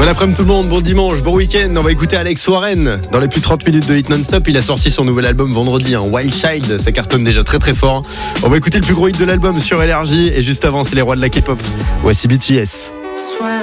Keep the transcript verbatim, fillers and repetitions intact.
Bon après-midi tout le monde, bon dimanche, bon week-end. On va écouter Alex Warren dans les plus de trente minutes de hit non-stop. Il a sorti son nouvel album vendredi, hein, Wild Child. Ça cartonne déjà très très fort. On va écouter le plus gros hit de l'album sur Énergie. Et juste avant, c'est les rois de la K-pop. Voici B T S.